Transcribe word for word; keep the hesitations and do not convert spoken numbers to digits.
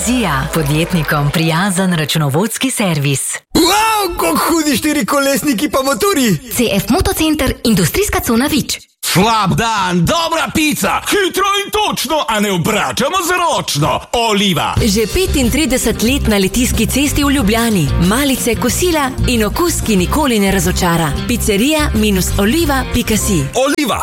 Vizija, podjetnikom prijazen računovodski servis. Wow, kako hudi štirikolesniki pa motori! C F Motocenter, industrijska cona Vič. Slab dan, dobra pica, hitro in točno, a ne obračamo z ročno. Oliva. Že petintrideset let na Litijski cesti v Ljubljani. Malice, kosila in okus, ki nikoli ne razočara. Picerija minus oliva pika si. Oliva.